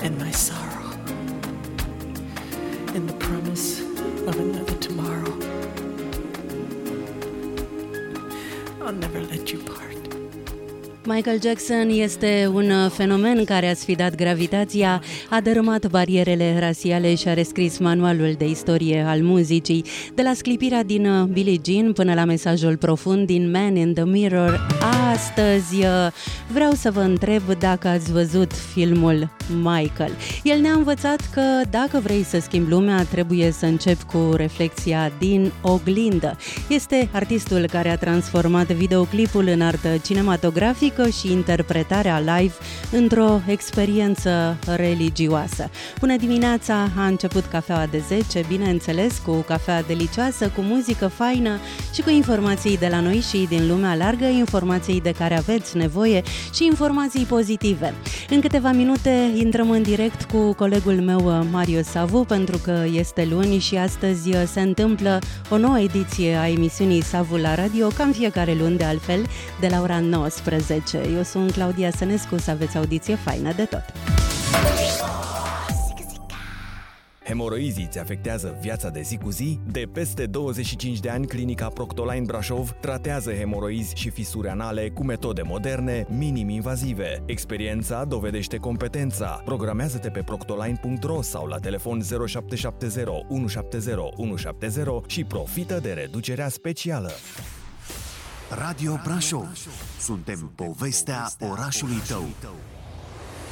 and my sorrow, in the promise of another tomorrow. I'll never let you part. Michael Jackson este un fenomen care a sfidat gravitația, a dărâmat barierele rasiale și a rescris manualul de istorie al muzicii. De la sclipirea din Billie Jean până la mesajul profund din Man in the Mirror, astăzi vreau să vă întreb dacă ați văzut filmul Michael. El ne-a învățat că dacă vrei să schimbi lumea, trebuie să începi cu reflexia din oglindă. Este artistul care a transformat videoclipul în artă cinematografică și interpretarea live într-o experiență religioasă. Bună dimineața, a început Cafeaua de 10, bineînțeles, cu cafea delicioasă, cu muzică faină și cu informații de la noi și din lumea largă, informații de care aveți nevoie și informații pozitive. În câteva minute intrăm în direct cu colegul meu Marius Savu, pentru că este luni și astăzi se întâmplă o nouă ediție a emisiunii Savu la radio, ca în fiecare luni de altfel, de la ora 19. Eu sunt Claudia Sănescu, să aveți audiție faină de tot. Hemoroizii îți afectează viața de zi cu zi? De peste 25 de ani, Clinica Proctoline Brașov tratează hemoroizi și fisuri anale cu metode moderne, minim-invazive. Experiența dovedește competența. Programează-te pe proctoline.ro sau la telefon 0770 170 170 și profită de reducerea specială. Radio Brașov. Suntem povestea orașului tău.